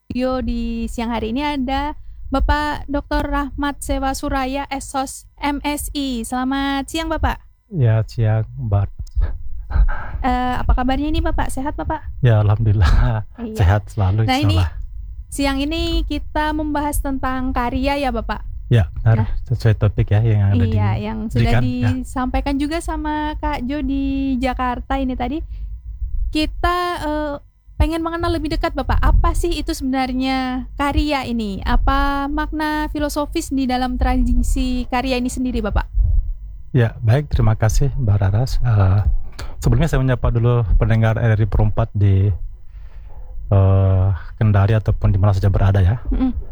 studio di siang hari ini ada Bapak Dr. Rahmat Sewa Suraya, SOS MSI. Selamat siang Bapak. Ya, siang Mbak. Apa kabarnya ini Bapak? Sehat Bapak? Ya, alhamdulillah. Iya. Sehat selalu. Nah ini insyaallah. siang ini kita membahas tentang karya ya Bapak. Ya, Nah. sesuai topik ya yang ada Iya, yang sudah berikan, ya. disampaikan juga sama Kak Jo di Jakarta ini tadi. Kita pengen mengenal lebih dekat Bapak, apa sih itu sebenarnya karya ini? Apa makna filosofis di dalam tradisi karya ini sendiri Bapak? Ya, baik, terima kasih Mbak Raras. Sebelumnya saya menyapa dulu pendengar RRI Perempat di Kendari ataupun di mana saja berada ya.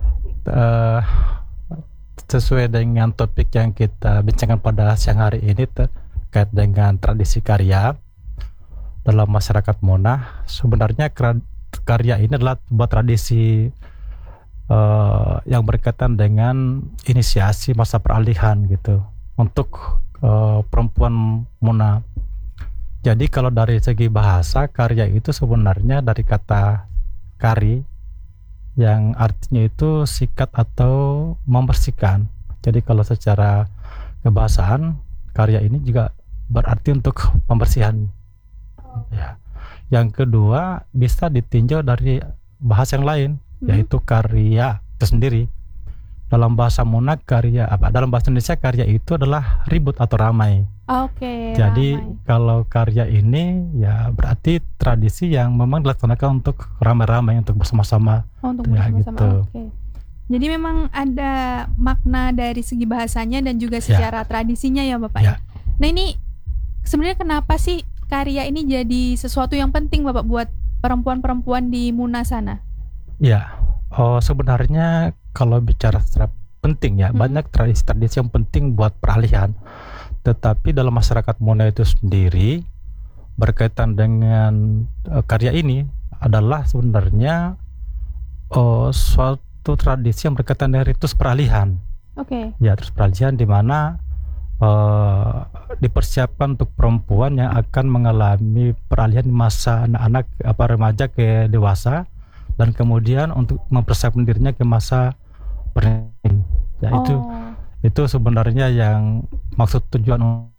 Sesuai dengan topik yang kita bincangkan pada siang hari ini terkait dengan tradisi karya dalam masyarakat Mona. Sebenarnya karya ini adalah sebuah tradisi yang berkaitan dengan inisiasi masa peralihan gitu untuk perempuan Mona. Jadi kalau dari segi bahasa, karya itu sebenarnya dari kata kari yang artinya itu sikat atau membersihkan. Jadi kalau secara kebahasaan, karya ini juga berarti untuk pembersihan. Ya. Yang kedua bisa ditinjau dari bahasa yang lain, yaitu karya itu sendiri. Dalam bahasa Mona dalam bahasa Indonesia karya itu adalah ribut atau ramai. Oke. Jadi ramai. kalau karya ini ya berarti tradisi yang memang dilaksanakan untuk ramai-ramai, untuk bersama-sama. Untuk Ya, bersama-sama. gitu. Oke. Jadi memang ada makna dari segi bahasanya dan juga secara tradisinya ya Bapak. Ya. Nah ini sebenarnya kenapa sih karya ini jadi sesuatu yang penting Bapak buat perempuan-perempuan di Muna sana? Ya, sebenarnya kalau bicara secara penting ya, banyak tradisi-tradisi yang penting buat peralihan. Tetapi dalam masyarakat Mona itu sendiri berkaitan dengan karya ini adalah sebenarnya suatu tradisi yang berkaitan dengan ritus peralihan. Oke. Ya, ritus peralihan di mana dipersiapkan untuk perempuan yang akan mengalami peralihan di masa anak-anak remaja ke dewasa, dan kemudian untuk mempersiapkan dirinya ke masa pernikahan. Ya, itu sebenarnya yang maksud tujuan